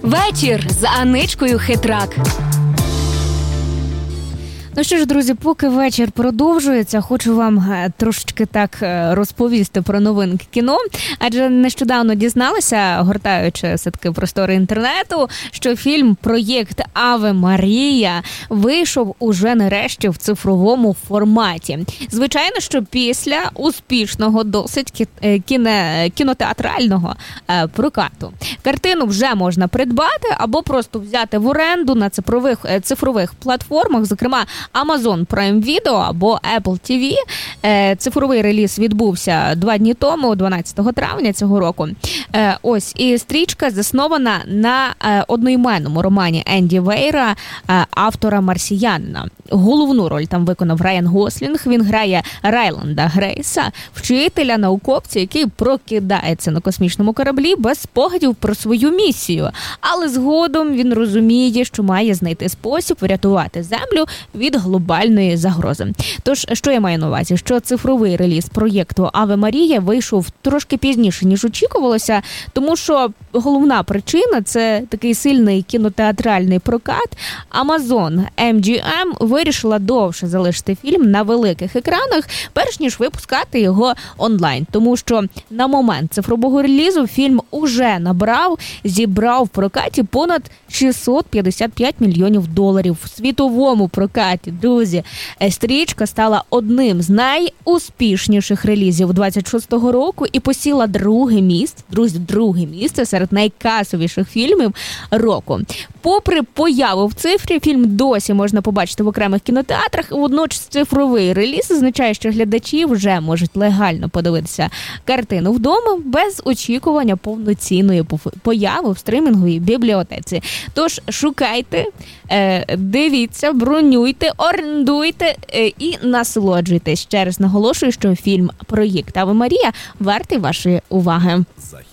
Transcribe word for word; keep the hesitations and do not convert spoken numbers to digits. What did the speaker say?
Вечір з Аничкою Хитрак. Ну що ж, друзі, поки вечір продовжується, хочу вам трошечки так розповісти про новинки кіно. Адже нещодавно дізналася, гортаючи все-таки простори інтернету, що фільм «Проєкт Аве Марія» вийшов уже нарешті в цифровому форматі. Звичайно, що після успішного досить кіне, кінотеатрального прокату. Картину вже можна придбати або просто взяти в оренду на цифрових, цифрових платформах, зокрема Amazon Prime Video або Apple ті ві. Цифровий реліз відбувся два дні тому, дванадцятого травня цього року. Ось, і стрічка заснована на одноіменному романі Енді Вейра, автора «Марсіянина». Головну роль там виконав Райан Гослінг. Він грає Райланда Грейса, вчителя, науковця, який прокидається на космічному кораблі без спогадів про свою місію. Але згодом він розуміє, що має знайти спосіб врятувати Землю від глобальної загрози. Тож, що я маю на увазі? Що цифровий реліз проєкту «Аве Марія» вийшов трошки пізніше, ніж очікувалося, тому що головна причина – це такий сильний кінотеатральний прокат. Amazon ем джі ем вирішила довше залишити фільм на великих екранах, перш ніж випускати його онлайн. Тому що на момент цифрового релізу фільм уже набрав, зібрав в прокаті понад шістсот п'ятдесят п'ять мільйонів доларів. В світовому прокаті, друзі, стрічка стала одним з найуспішніших релізів двадцять шостого року і посіла друге місце, друзі, друге місце серед найкасовіших фільмів року. Попри появу в цифрі, фільм досі можна побачити в окремих кінотеатрах, і водночас цифровий реліз означає, що глядачі вже можуть легально подивитися картину вдома без очікування повноцінної появи в стримінговій бібліотеці. Тож шукайте, дивіться, бронюйте, орендуйте і насолоджуйтесь. Ще раз наголошую, що фільм «Проєкт Аве Марія» вартий вашої уваги.